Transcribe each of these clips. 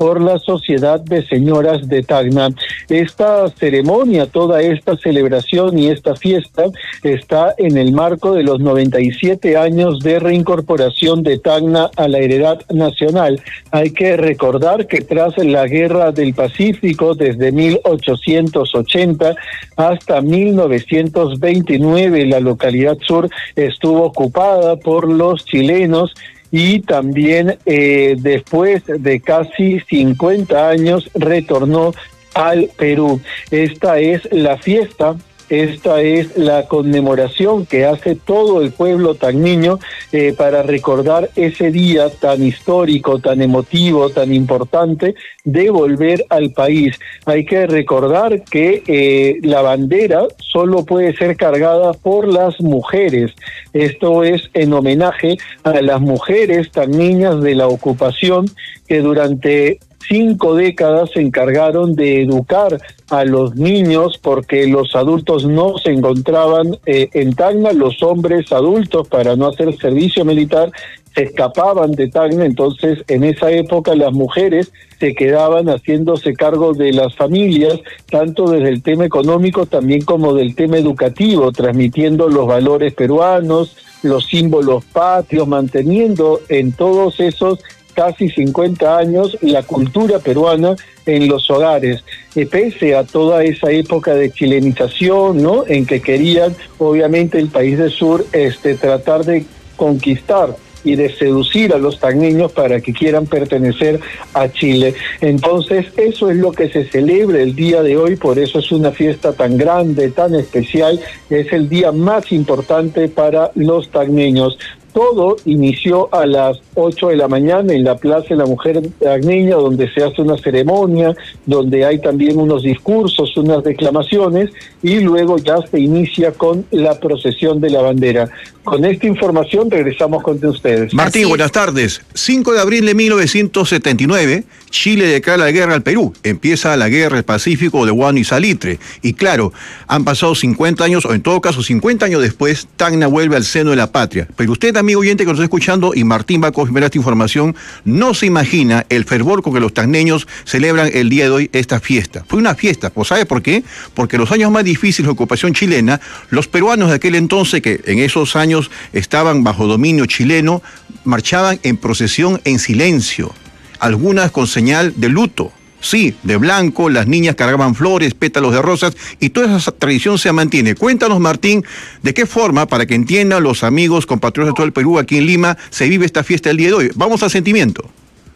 por la Sociedad de Señoras de Tacna. Esta ceremonia, toda esta celebración y esta fiesta está en el marco de los 97 años de reincorporación de Tacna a la heredad nacional. Hay que recordar que tras la Guerra del Pacífico, desde 1880 hasta 1929, la localidad sur estuvo ocupada por los chilenos y también después de casi 50 años retornó al Perú. Esta es la fiesta. Esta es la conmemoración que hace todo el pueblo tacneño para recordar ese día tan histórico, tan emotivo, tan importante de volver al país. Hay que recordar que la bandera solo puede ser cargada por las mujeres. Esto es en homenaje a las mujeres tacneñas de la ocupación que durante 5 décadas se encargaron de educar a los niños porque los adultos no se encontraban en Tacna. Los hombres adultos, para no hacer servicio militar, se escapaban de Tacna. Entonces en esa época las mujeres se quedaban haciéndose cargo de las familias, tanto desde el tema económico también como del tema educativo, transmitiendo los valores peruanos, los símbolos patrios, manteniendo en todos esos casi 50 años la cultura peruana en los hogares, pese a toda esa época de chilenización, ¿no?, en que querían, obviamente, el país del sur tratar de conquistar y de seducir a los tacneños para que quieran pertenecer a Chile. Entonces, eso es lo que se celebra el día de hoy, por eso es una fiesta tan grande, tan especial, es el día más importante para los tacneños. Todo inició a las 8 de la mañana en la Plaza de la Mujer Tacneña, donde se hace una ceremonia, donde hay también unos discursos, unas declamaciones, y luego ya se inicia con la procesión de la bandera. Con esta información regresamos con ustedes. Martín, buenas tardes. 5 de abril de 1979, Chile declara la guerra al Perú. Empieza la guerra del Pacífico de Huánuco y Salitre. Y claro, han pasado 50 años, o en todo caso 50 años después, Tacna vuelve al seno de la patria. Pero usted, amigo oyente que nos está escuchando, y Martín va a confirmar esta información, no se imagina el fervor con que los tacneños celebran el día de hoy esta fiesta. Fue una fiesta, pues ¿sabe por qué? Porque los años más difíciles de ocupación chilena, los peruanos de aquel entonces, que en esos años estaban bajo dominio chileno, marchaban en procesión en silencio, algunas con señal de luto. Sí, de blanco, las niñas cargaban flores, pétalos de rosas, y toda esa tradición se mantiene. Cuéntanos, Martín, de qué forma, para que entiendan los amigos, compatriotas de todo el Perú, aquí en Lima, se vive esta fiesta el día de hoy. Vamos al sentimiento.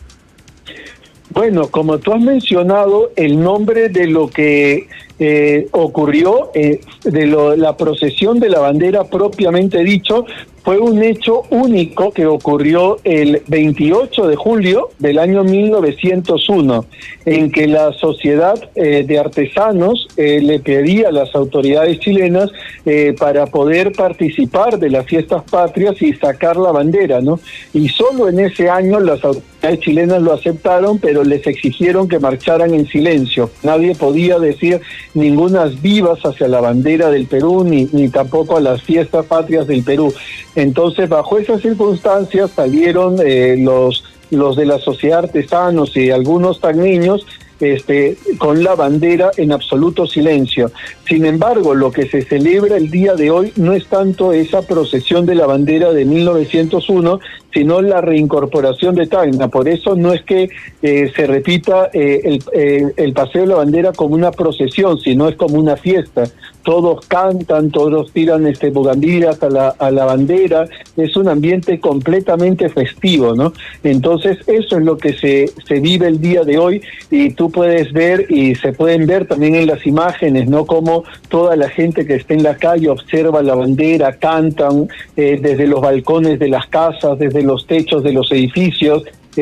Bueno, como tú has mencionado, el nombre de lo que ocurrió, la procesión de la bandera propiamente dicho, fue un hecho único que ocurrió el 28 de julio del año 1901, en que la Sociedad de Artesanos le pedía a las autoridades chilenas para poder participar de las fiestas patrias y sacar la bandera, ¿no? Y solo en ese año las autoridades chilenas lo aceptaron, pero les exigieron que marcharan en silencio. Nadie podía decir ningunas vivas hacia la bandera del Perú, ni tampoco a las fiestas patrias del Perú. Entonces, bajo esas circunstancias salieron los de la Sociedad de Artesanos y algunos tacneños con la bandera en absoluto silencio. Sin embargo, lo que se celebra el día de hoy no es tanto esa procesión de la bandera de 1901, sino la reincorporación de Tacna. Por eso no es que se repita el paseo de la bandera como una procesión, sino es como una fiesta. Todos cantan, todos tiran bugambillas a la bandera, es un ambiente completamente festivo, ¿no? Entonces eso es lo que se vive el día de hoy, y tú puedes ver, y se pueden ver también en las imágenes, ¿no?, como toda la gente que está en la calle observa la bandera, cantan desde los balcones de las casas, desde los techos de los edificios.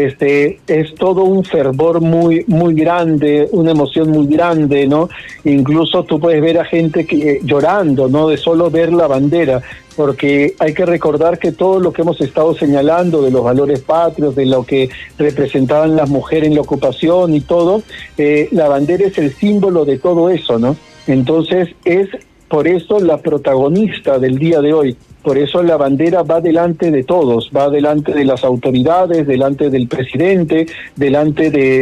Es todo un fervor muy grande, una emoción muy grande, ¿no? Incluso tú puedes ver a gente llorando, ¿no?, de solo ver la bandera, porque hay que recordar que todo lo que hemos estado señalando de los valores patrios, de lo que representaban las mujeres en la ocupación y todo, la bandera es el símbolo de todo eso, ¿no? Entonces es por eso la protagonista del día de hoy. Por eso la bandera va delante de todos, va delante de las autoridades, delante del presidente, delante de